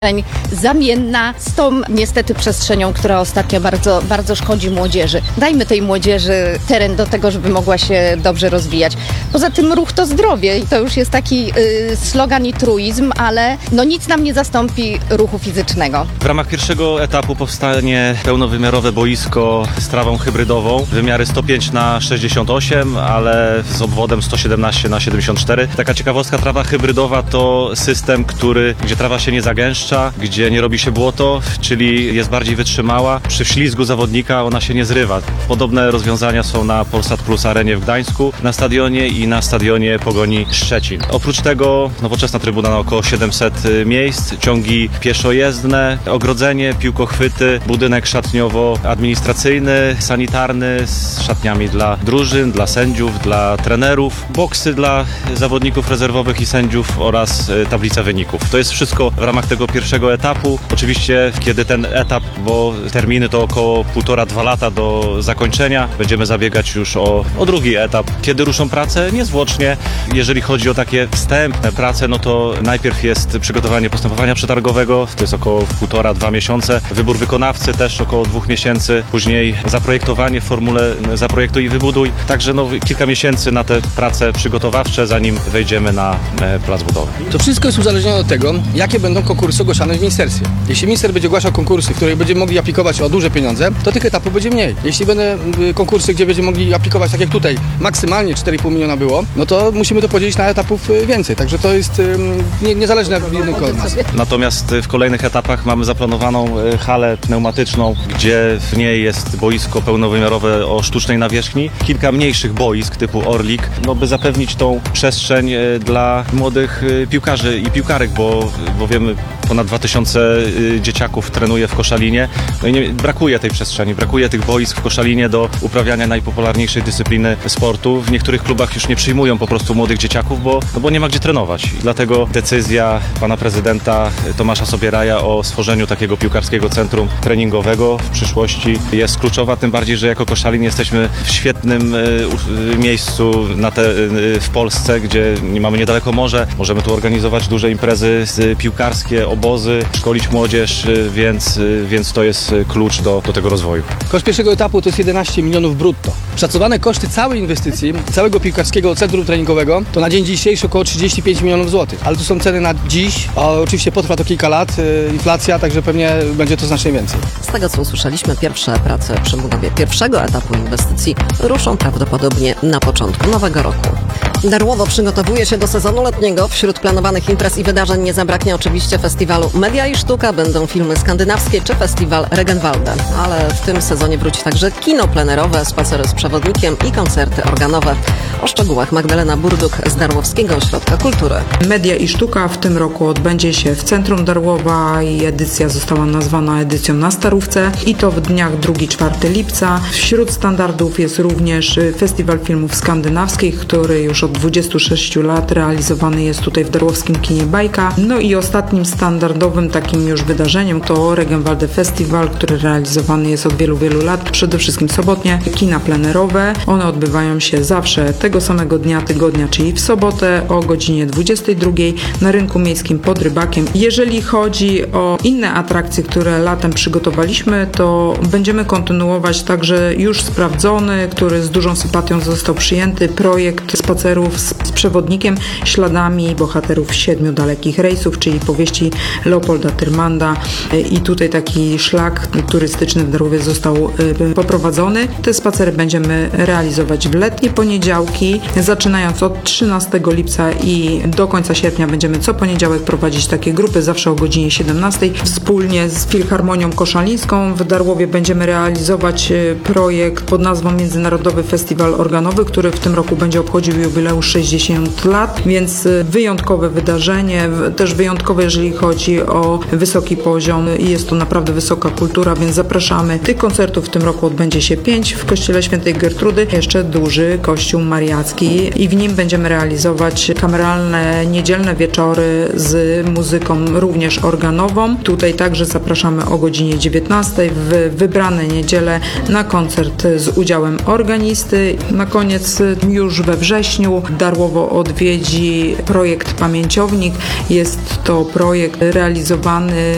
zamienna z tą niestety przestrzenią, która ostatnio bardzo, bardzo szkodzi młodzieży. Dajmy tej młodzieży teren do tego, żeby mogła się dobrze rozwijać. Poza tym ruch to zdrowie i to już jest taki slogan i truizm, ale no nic nam nie zastąpi ruchu fizycznego. W ramach pierwszego etapu powstanie pełnowymiarowe boisko z trawą hybrydową, wymiary 105x68, ale z obwodem 117x74. Taka ciekawostka, trawa hybrydowa to system, gdzie trawa się nie zagęszcza, gdzie nie robi się błoto, czyli jest bardziej wytrzymała. Przy ślizgu zawodnika ona się nie zrywa. Podobne rozwiązania są na Polsat Plus Arenie w Gdańsku, na stadionie i na stadionie Pogoni Szczecin. Oprócz tego nowoczesna trybuna na około 700 miejsc, ciągi pieszojezdne, ogrodzenie, piłkochwyty, budynek szatniowo-administracyjny, sanitarny z szatniami dla drużyn, dla sędziów, dla trenerów, boksy dla zawodników rezerwowych i sędziów oraz tablica wyników. To jest wszystko w ramach tego pierwszego etapu. Oczywiście kiedy ten etap, bo terminy to około 1,5–2 lata do zakończenia, będziemy zabiegać już o drugi etap. Kiedy ruszą prace? Niezwłocznie. Jeżeli chodzi o takie wstępne prace, no to najpierw jest przygotowanie postępowania przetargowego, to jest około 1,5–2 miesiące. Wybór wykonawcy też około 2 miesięcy. Później zaprojektowanie w formule zaprojektuj i wybuduj. Także kilka miesięcy na te prace przygotowawcze, zanim wejdziemy na plac budowy. To wszystko jest uzależnione od tego, jakie będą konkursy ogłaszane w ministerstwie. Jeśli minister będzie ogłaszał konkursy, w których będziemy mogli aplikować o duże pieniądze, to tych etapów będzie mniej. Jeśli będą konkursy, gdzie będziemy mogli aplikować, tak jak tutaj, maksymalnie 4,5 miliona było, no to musimy to podzielić na etapów więcej. Także to jest niezależne od jednego od nas. Natomiast w kolejnych etapach mamy zaplanowaną halę pneumatyczną, gdzie w niej jest boisko pełnowymiarowe o sztucznej nawierzchni, kilka mniejszych boisk typu Orlik, by zapewnić tą przestrzeń dla młodych piłkarzy i piłkarek, bo wiemy, ponad 2000 dzieciaków trenuje w Koszalinie. No i brakuje tej przestrzeni, brakuje tych boisk w Koszalinie do uprawiania najpopularniejszej dyscypliny sportu. W niektórych klubach już nie przyjmują po prostu młodych dzieciaków, bo nie ma gdzie trenować. I dlatego decyzja pana prezydenta Tomasza Sobieraja o stworzeniu takiego piłkarskiego centrum treningowego w przyszłości jest kluczowa, tym bardziej, że jako Koszalin jesteśmy w świetnym miejscu w Polsce, gdzie mamy niedaleko morze. Możemy tu organizować duże imprezy piłkarskie, obozy, szkolić młodzież, więc to jest klucz do tego rozwoju. Koszt pierwszego etapu to jest 11 milionów brutto. Szacowane koszty całej inwestycji, całego piłkarskiego centrum treningowego to na dzień dzisiejszy około 35 milionów złotych. Ale to są ceny na dziś, a oczywiście potrwa to kilka lat, inflacja, także pewnie będzie to znacznie więcej. Z tego co usłyszeliśmy, pierwsze prace przy budowie pierwszego etapu inwestycji ruszą prawdopodobnie na początku nowego roku. Darłowo przygotowuje się do sezonu letniego. Wśród planowanych imprez i wydarzeń nie zabraknie oczywiście festiwalu Media i Sztuka, będą filmy skandynawskie czy festiwal Regenwalde. Ale w tym sezonie wróci także kino plenerowe, spacery z przewodnikiem i koncerty organowe. O szczegółach Magdalena Burduk z Darłowskiego Ośrodka Kultury. Media i Sztuka w tym roku odbędzie się w centrum Darłowa i edycja została nazwana edycją na Starówce i to w dniach 2–4 lipca. Wśród standardów jest również Festiwal Filmów Skandynawskich, który już od 26 lat realizowany jest tutaj w darłowskim kinie Bajka. No i ostatnim standardowym takim już wydarzeniem to Regenwalde Festiwal, który realizowany jest od wielu, wielu lat, przede wszystkim sobotnie, kina plenerowe. One odbywają się zawsze tego samego dnia tygodnia, czyli w sobotę o godzinie 22 na rynku miejskim pod Rybakiem. Jeżeli chodzi o inne atrakcje, które latem przygotowaliśmy, to będziemy kontynuować także już sprawdzony, który z dużą sympatią został przyjęty, projekt spacerów z przewodnikiem śladami bohaterów 7 dalekich rejsów, czyli powieści Leopolda Tyrmanda i tutaj taki szlak turystyczny w Darłowie został poprowadzony. Te spacery będziemy realizować w letnie poniedziałki, zaczynając od 13 lipca i do końca sierpnia będziemy co poniedziałek prowadzić takie grupy, zawsze o godzinie 17. Wspólnie z Filharmonią Koszalińską w Darłowie będziemy realizować projekt pod nazwą Międzynarodowy Festiwal Organowy, który w tym roku będzie obchodził jubileusz 60 lat, więc wyjątkowe wydarzenie, też wyjątkowe, jeżeli chodzi o wysoki poziom i jest to naprawdę wysoka kultura, więc zapraszamy. Tych koncertów w tym roku odbędzie się 5 w Kościele Świętej Gertrudy, jeszcze duży Kościół Mariacki i w nim będziemy realizować kameralne niedzielne wieczory z muzyką również organową. Tutaj także zapraszamy o godzinie 19 w wybrane niedziele na koncert z udziałem organisty. Na koniec już we wrześniu Darłowo odwiedzi projekt Pamięciownik. Jest to projekt realizowany